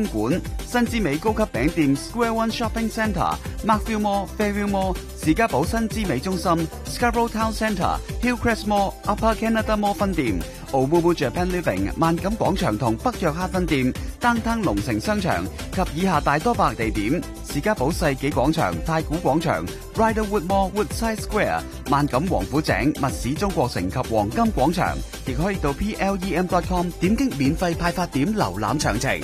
東莞，新之美高級餅店 Square One Shopping Centre、Markville Mall、Fairview Mall、士嘉堡新之美中心、Scarborough Town Centre、Hillcrest Mall、Upper Canada Mall 分店、Omumu Japan Living 萬錦廣場同北約克分店、Downtown 龍城商場及以下大多百地點，士嘉堡世紀廣場、太古廣場、Riderwood Mall Woodside Square、萬錦王府井、密市中國城及黃金廣場，亦可以到 plem.com 點擊免費派發點瀏覽詳情。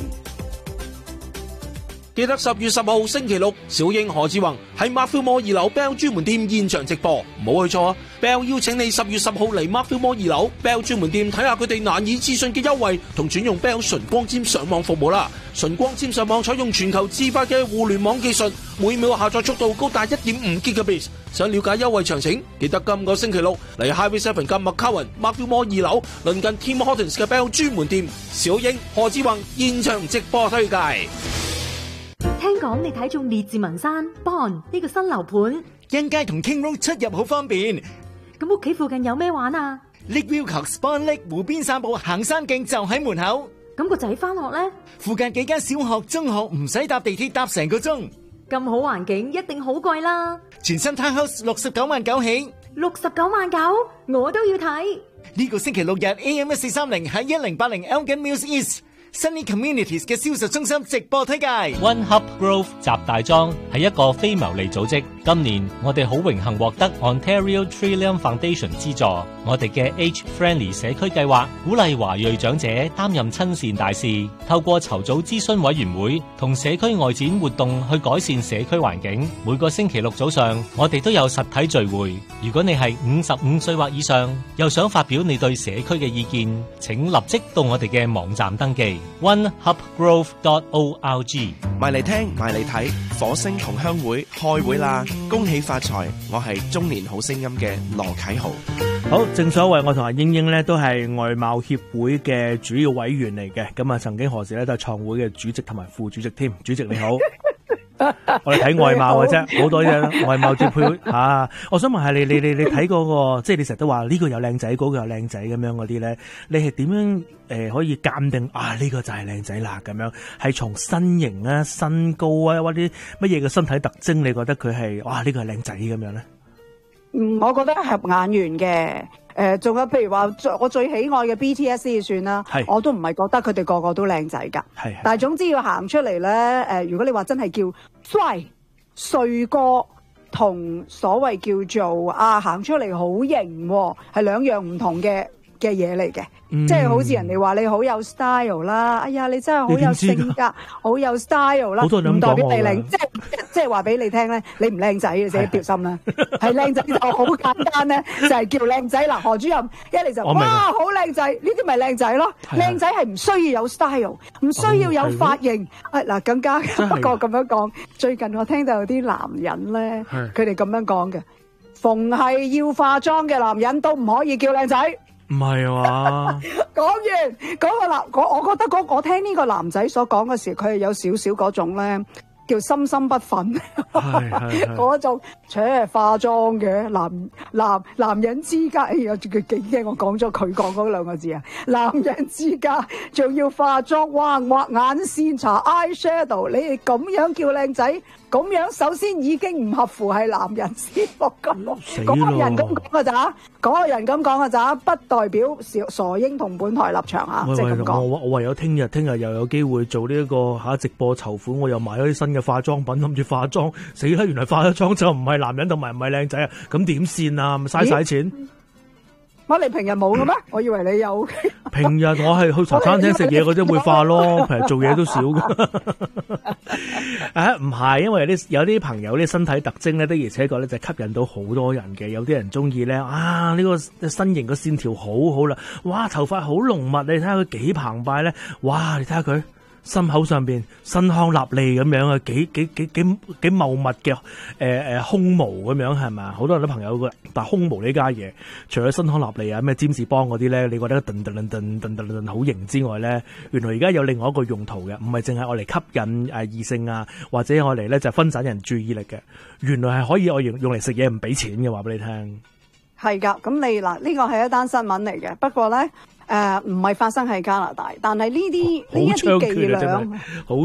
記得10月10號星期六，小英何志宏喺 Markville Mall 2樓 Bell 專門店現場直播，唔好去錯啊 ！Bell 邀請你10月10號嚟 Markville Mall 2樓 Bell 專門店睇下佢哋難以置信嘅優惠同轉用 Bell 純光纖上網服務啦！純光纖上網採用全球自發嘅互聯網技術，每秒下載速度高達 1.5 Gbps。想了解優惠詳情，記得今個星期六嚟 Highway 7及 McCowan Markville Mall 2樓鄰近 Tim Hortons 嘅 Bell 專門店，小英何志宏現場直播推介。 聽講你睇中列治文山 Bond 呢個新樓盤， 欣街同 King Road 出入好方便。 咁屋企附近有咩玩啊？ Lakeview 及 Spawn Lake 湖邊散步行山徑就喺門口。 咁個仔翻學呢？ 附近幾間小學、中學唔使搭地鐵搭成個鐘。 咁好環境一定好貴啦。 全新 Townhouse 69萬9起。 69萬9，我都要睇。 呢個星期六日 AM1430 喺1080 Elgin Mills East。Sunny Communities 嘅銷售中心直播推介。 One Hub Grove 集大莊係一個非牟利組織，今年我哋好榮幸獲得 Ontario Trillium Foundation 資助。我哋嘅 Age Friendly 社區計劃鼓勵華裔長者擔任親善大使，透過籌組諮詢委員會同社區外展活動去改善社區環境。每個星期六早上，我哋都有實體聚會。如果你係55歲或以上，又想發表你對社區嘅意見，請立即到我哋嘅網站登記。onehubgrove.org 埋嚟聽，埋嚟睇，火星同鄉會開會啦！恭喜發財！我係中年好聲音嘅羅啟豪。 好，正所謂我同阿英英咧都係外貿協會嘅主要委員嚟嘅，咁啊曾經何時咧都係創會嘅主席同埋副主席添。主席你好。我哋睇外貿嘅啫，好多嘢外貿接配啊！我想問下你睇嗰個，即係你成日都話呢個又靚仔，嗰個又靚仔咁樣嗰啲咧，你係點樣可以鑑定啊？呢個就係靚仔啦咁樣，係從身形啊、身高啊，或者乜嘢嘅身體特徵，你覺得佢係哇呢個係靚仔咁樣咧？ 我覺得合眼緣嘅。仲有譬如話我最喜愛嘅 BTS 先算啦，我都唔係覺得佢哋個個都靚仔㗎。但係總之要行出嚟咧，如果你話真係叫帥哥同所謂叫做行出嚟好型，係兩樣唔同嘅嘢嚟嘅。即係好似人哋話你好有 style 啦，哎呀你真係好有性格，好有 style 啦，唔代表你靚，即係話俾你聽咧，你唔靚仔你自己小心啦。係靚仔就好簡單咧，就係叫靚仔嗱。何主任一嚟就哇好靚仔，呢啲咪靚仔咯。靚仔係唔需要有 style， 唔需要有髮型。嗱更加不過咁樣講，最近我聽到有啲男人咧，佢哋咁樣講嘅，逢係要化妝嘅男人都唔可以叫靚仔。 唔係啊！ 講完嗰個男，我覺得我聽呢個男仔所講嘅時，佢係有少少嗰種咧，叫心心不忿嗰種，化妝嘅男人之家，哎呀，佢幾驚我講咗佢講嗰兩個字啊！男人之家仲要化妝，哇，畫眼線、搽 eye shadow， 你哋咁樣叫靚仔？咁樣首先已經唔合乎係男人之福咁咯。嗰個人咁講嘅咋，嗰個人咁講嘅咋，不代表傻英同本台立場啊，即係咁講。 我唯有聽日又有機會做呢一個直播籌款，我又買咗啲新嘅化妝品，諗住化妝，死啦！原來化咗妝就唔係男人同埋唔係靚仔啊，咁點算啊？咪嘥晒錢。 乜你平日冇嘅咩？我以為你有。 平日我係去茶餐廳食嘢嗰啲會化咯，平日做嘢都少㗎。唔係，因為有啲朋友啲身體特徵咧，的而且確咧就吸引到好多人嘅。有啲人中意咧，呢個身形個線條好好啦，哇，頭髮好濃密，你睇下佢幾澎湃咧，哇，你睇下佢。心口上邊身康立利咁樣啊，幾茂密嘅胸毛咁樣係咪？好多人都朋友嘅，但係胸毛呢家嘢，除咗身康立利啊，咩占士邦嗰啲咧，你覺得噔好型之外咧，原來而家有另外一個用途嘅，唔係淨係我嚟吸引異性啊，或者我嚟咧就分散人注意力嘅，原來係可以我用嚟食嘢唔俾錢嘅，話俾你聽。 係㗎，咁你嗱呢個係一單新聞嚟嘅，不過咧唔係發生喺加拿大，但係呢一啲伎倆。